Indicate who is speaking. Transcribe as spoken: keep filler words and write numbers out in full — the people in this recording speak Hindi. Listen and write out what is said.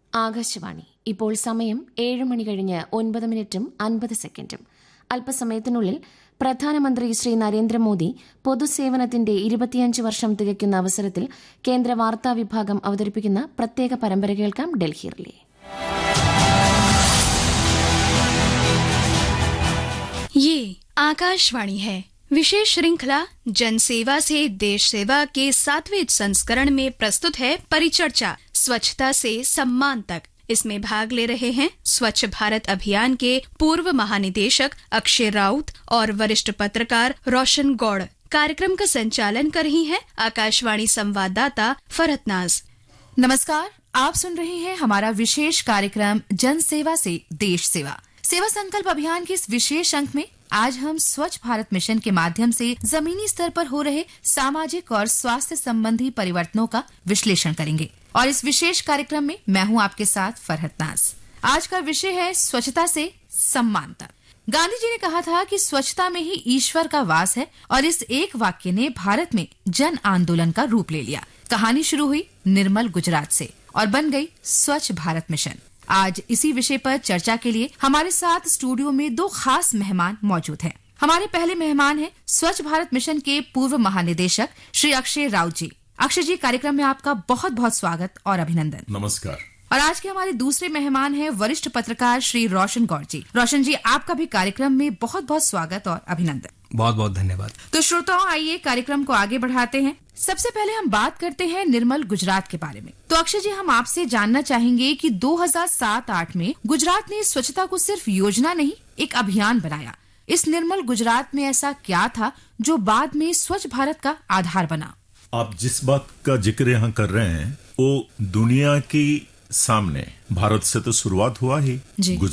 Speaker 1: ആകാശവാണി. ഇപ്പോൾ സമയം ഏഴ് മണി കഴിഞ്ഞ് ഒൻപത് മിനിറ്റും അൻപത് സെക്കൻഡും. അല്പസമയത്തിനുള്ളിൽ പ്രധാനമന്ത്രി ശ്രീ നരേന്ദ്രമോദി പൊതുസേവനത്തിന്റെ ഇരുപത്തിയഞ്ച് വർഷം തികയ്ക്കുന്ന അവസരത്തിൽ കേന്ദ്ര വാർത്താ വിഭാഗം അവതരിപ്പിക്കുന്ന പ്രത്യേക പരമ്പര കേൾക്കാം. ഡൽഹിയിലെ
Speaker 2: ये आकाशवाणी है. विशेष श्रृंखला जन सेवा से देश सेवा के सातवें संस्करण में प्रस्तुत है परिचर्चा स्वच्छता से सम्मान तक. इसमें भाग ले रहे हैं स्वच्छ भारत अभियान के पूर्व महानिदेशक अक्षय राउत और वरिष्ठ पत्रकार रोशन गौड़. कार्यक्रम का संचालन कर रही हैं आकाशवाणी संवाददाता फरहत नाज.
Speaker 3: नमस्कार, आप सुन रहे हैं हमारा विशेष कार्यक्रम जन सेवा से देश सेवा. सेवा संकल्प अभियान के इस विशेष अंक में आज हम स्वच्छ भारत मिशन के माध्यम से जमीनी स्तर पर हो रहे सामाजिक और स्वास्थ्य संबंधी परिवर्तनों का विश्लेषण करेंगे. और इस विशेष कार्यक्रम में मैं हूं आपके साथ फरहत नाज. आज का विषय है स्वच्छता से सम्मान तक. गांधी जी ने कहा था कि स्वच्छता में ही ईश्वर का वास है और इस एक वाक्य ने भारत में जन आंदोलन का रूप ले लिया. कहानी शुरू हुई निर्मल गुजरात से और बन गई स्वच्छ भारत मिशन. आज इसी विषय पर चर्चा के लिए हमारे साथ स्टूडियो में दो खास मेहमान मौजूद हैं. हमारे पहले मेहमान हैं स्वच्छ भारत मिशन के पूर्व महानिदेशक श्री अक्षय राउत जी. अक्षय जी, कार्यक्रम में आपका बहुत बहुत स्वागत और अभिनंदन.
Speaker 4: नमस्कार.
Speaker 3: और आज के हमारे दूसरे मेहमान हैं वरिष्ठ पत्रकार श्री रोशन गौड़ जी. रोशन जी, आपका भी कार्यक्रम में बहुत बहुत स्वागत और अभिनंदन.
Speaker 5: बहुत बहुत धन्यवाद.
Speaker 3: तो श्रोताओं, आइए कार्यक्रम को आगे बढ़ाते हैं. सबसे पहले हम बात करते हैं निर्मल गुजरात के बारे में. तो अक्षय जी, हम आपसे जानना चाहेंगे कि दो हज़ार सात आठ में गुजरात ने स्वच्छता को सिर्फ योजना नहीं, एक अभियान बनाया. इस निर्मल गुजरात में ऐसा क्या था जो बाद में स्वच्छ भारत का आधार बना?
Speaker 4: आप जिस बात का जिक्र यहाँ कर रहे हैं वो दुनिया की सामने भारत से तो शुरुआत हुआ ही.